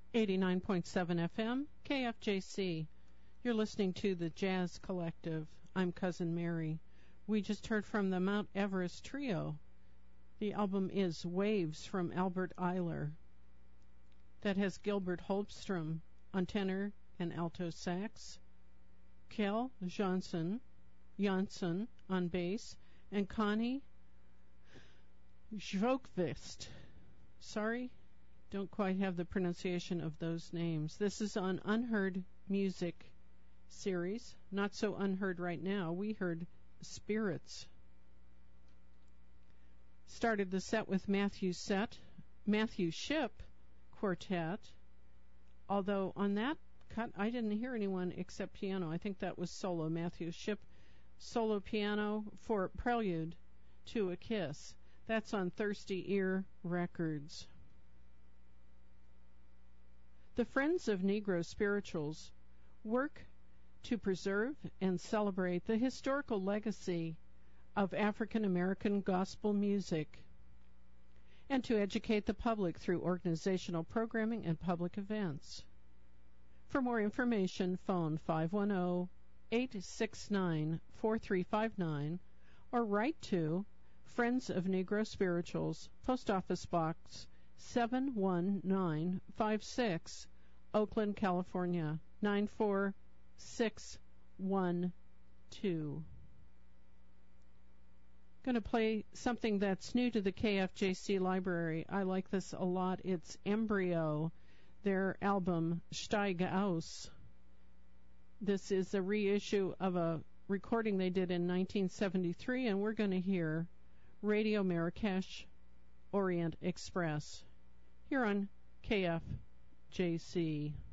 89.7 FM, KFJC. You're listening to the Jazz Collective. I'm Cousin Mary. We just heard from the Mount Everest Trio. The album is Waves from Albert Eiler. That has Gilbert Holmstrom on tenor and alto sax, Kjell Jansson on bass, and Connie Sjokvist. Sorry, don't quite have the pronunciation of those names. This is on Unheard Music series. Not so unheard right now. We heard Spirits. Started the set with Matthew Shipp Quartet. Although on that cut, I didn't hear anyone except piano. I think that was solo. Matthew Shipp solo piano for Prelude to a Kiss. That's on Thirsty Ear Records. The Friends of Negro Spirituals work to preserve and celebrate the historical legacy of African American gospel music and to educate the public through organizational programming and public events. For more information, phone 510-869-4359 or write to Friends of Negro Spirituals, Post Office Box 71956, Oakland, California 94612. Going to play something that's new to the KFJC library. I like this a lot. It's Embryo, their album Steig aus. This is a reissue of a recording they did in 1973, and we're going to hear Radio Marrakesh Orient Express here on KFJC.